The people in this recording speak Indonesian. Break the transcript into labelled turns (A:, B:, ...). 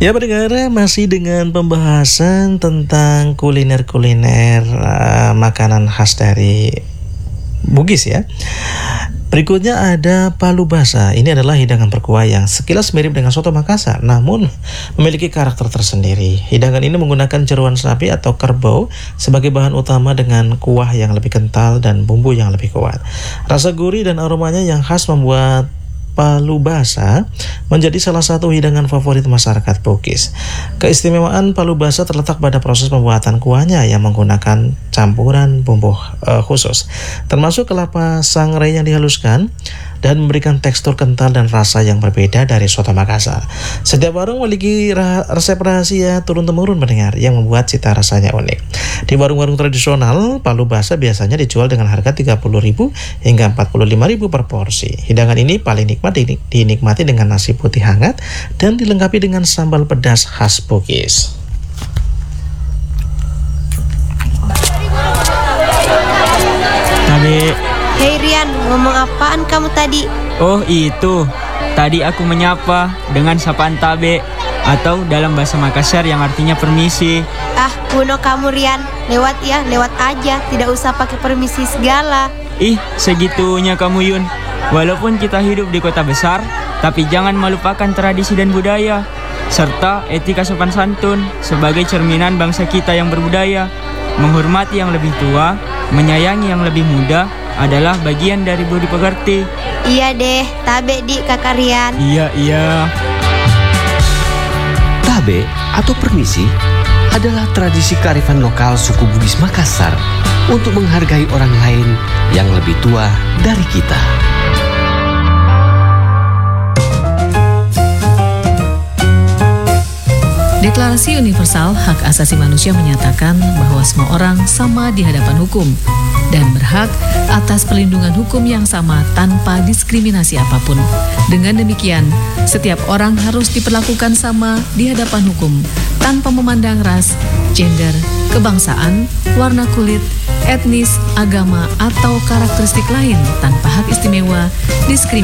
A: Ya pendengar, masih dengan pembahasan tentang kuliner-kuliner makanan khas dari Bugis ya. Berikutnya ada palu basah. Ini adalah hidangan berkuah yang sekilas mirip dengan soto Makassar, namun memiliki karakter tersendiri. Hidangan ini menggunakan jeruan sapi atau kerbau sebagai bahan utama dengan kuah yang lebih kental dan bumbu yang lebih kuat. Rasa gurih dan aromanya yang khas membuat palu basah menjadi salah satu hidangan favorit masyarakat Bugis. Keistimewaan palu basah terletak pada proses pembuatan kuahnya yang menggunakan campuran bumbu khusus, termasuk kelapa sangrai yang dihaluskan dan memberikan tekstur kental dan rasa yang berbeda dari soto Makassar. Setiap warung memiliki resep rahasia turun-temurun mendengar yang membuat cita rasanya unik. Di warung-warung tradisional, palu basah biasanya dijual dengan harga 30.000 hingga 45.000 per porsi. Hidangan ini paling nikmat dinikmati dengan nasi putih hangat dan dilengkapi dengan sambal pedas khas Bugis.
B: Hei Rian, ngomong apaan kamu tadi?
C: Oh itu, tadi aku menyapa dengan sapaan tabe atau dalam bahasa Makassar yang artinya permisi.
B: Ah, kuno kamu Rian, lewat ya, lewat aja, tidak usah pakai permisi segala.
C: Ih, segitunya kamu Yun. Walaupun kita hidup di kota besar, tapi jangan melupakan tradisi dan budaya, serta etika sopan santun sebagai cerminan bangsa kita yang berbudaya. Menghormati yang lebih tua, menyayangi yang lebih muda adalah bagian dari budi pekerti.
B: Iya deh, tabe di kakak Rian.
C: Iya.
D: Tabe atau permisi adalah tradisi kearifan lokal suku Bugis Makassar untuk menghargai orang lain yang lebih tua dari kita.
E: Deklarasi Universal Hak Asasi Manusia menyatakan bahwa semua orang sama di hadapan hukum dan berhak atas perlindungan hukum yang sama tanpa diskriminasi apapun. Dengan demikian, setiap orang harus diperlakukan sama di hadapan hukum tanpa memandang ras, gender, kebangsaan, warna kulit, etnis, agama, atau karakteristik lain tanpa hak istimewa, diskriminasi